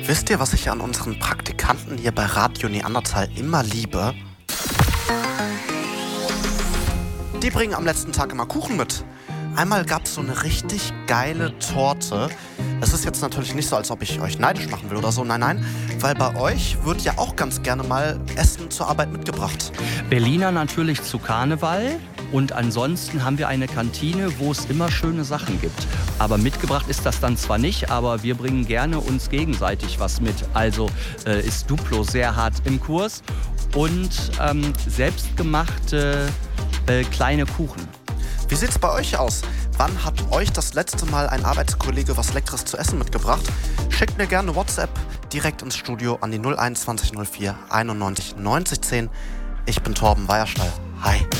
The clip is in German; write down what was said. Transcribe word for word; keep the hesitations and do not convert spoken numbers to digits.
Wisst ihr, was ich an unseren Praktikanten hier bei Radio Neandertal immer liebe? Die bringen am letzten Tag immer Kuchen mit. Einmal gab es so eine richtig geile Torte. Es ist jetzt natürlich nicht so, als ob ich euch neidisch machen will oder so. Nein, nein, weil bei euch wird ja auch ganz gerne mal Essen zur Arbeit mitgebracht. Berliner natürlich zu Karneval. Und ansonsten haben wir eine Kantine, wo es immer schöne Sachen gibt. Aber mitgebracht ist das dann zwar nicht, aber wir bringen gerne uns gegenseitig was mit. Also äh, ist Duplo sehr hart im Kurs und ähm, selbstgemachte äh, kleine Kuchen. Wie sieht's bei euch aus? Wann hat euch das letzte Mal ein Arbeitskollege was Leckeres zu essen mitgebracht? Schickt mir gerne WhatsApp direkt ins Studio an die null eins zwanzig null vier einundneunzig neunzig zehn. Ich bin Torben Weierstall. Hi.